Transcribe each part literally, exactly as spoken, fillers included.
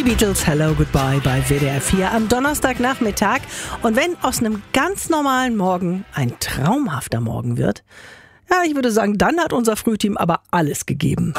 Beatles, Hello, Goodbye bei W D R vier am Donnerstagnachmittag. Und wenn aus einem ganz normalen Morgen ein traumhafter Morgen wird, ja, ich würde sagen, dann hat unser Frühteam aber alles gegeben.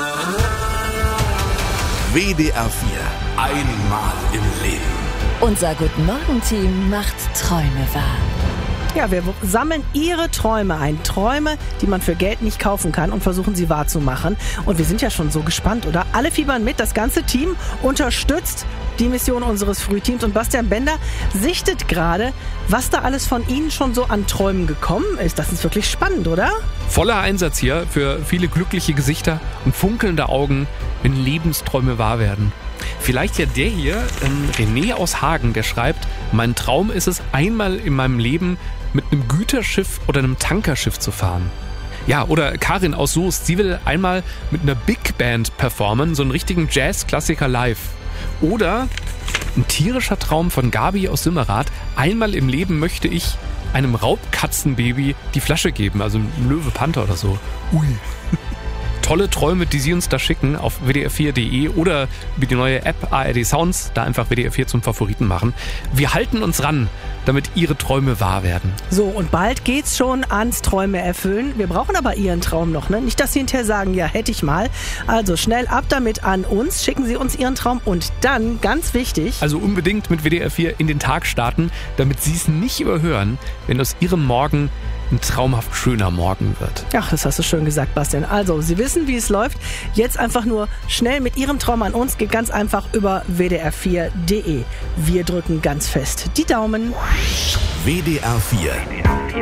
W D R vier, einmal im Leben. Unser Guten-Morgen-Team macht Träume wahr. Ja, wir sammeln Ihre Träume ein. Träume, die man für Geld nicht kaufen kann, und versuchen sie wahrzumachen. Und wir sind ja schon so gespannt, oder? Alle fiebern mit. Das ganze Team unterstützt die Mission unseres Frühteams. Und Bastian Bender sichtet gerade, was da alles von Ihnen schon so an Träumen gekommen ist. Das ist wirklich spannend, oder? Voller Einsatz hier für viele glückliche Gesichter und funkelnde Augen, wenn Lebensträume wahr werden. Vielleicht ja der hier, ähm, René aus Hagen, der schreibt: Mein Traum ist es, einmal in meinem Leben mit einem Güterschiff oder einem Tankerschiff zu fahren. Ja, oder Karin aus Soest, sie will einmal mit einer Big Band performen, so einen richtigen Jazz-Klassiker live. Oder ein tierischer Traum von Gabi aus Simmerath: Einmal im Leben möchte ich einem Raubkatzenbaby die Flasche geben, also ein Löwe-Panther oder so. Ui. Tolle Träume, die Sie uns da schicken auf w d r vier punkt d e oder über die neue App A R D Sounds, da einfach W D R vier zum Favoriten machen. Wir halten uns ran, damit Ihre Träume wahr werden. So, und bald geht's schon ans Träume erfüllen. Wir brauchen aber Ihren Traum noch, ne? Nicht, dass Sie hinterher sagen, ja, hätte ich mal. Also schnell ab damit an uns, schicken Sie uns Ihren Traum und dann, ganz wichtig... Also unbedingt mit W D R vier in den Tag starten, damit Sie es nicht überhören, wenn aus Ihrem Morgen ein traumhaft schöner Morgen wird. Ach, das hast du schön gesagt, Bastian. Also, Sie wissen, wie es läuft. Jetzt einfach nur schnell mit Ihrem Traum an uns. Geht ganz einfach über w d r vier punkt d e. Wir drücken ganz fest die Daumen. W D R vier.